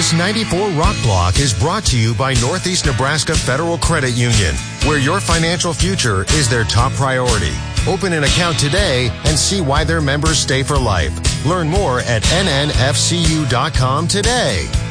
This 94 Rock Block is brought to you by Northeast Nebraska Federal Credit Union, where your financial future is their top priority. Open an account today and see why their members stay for life. Learn more at nnfcu.com today.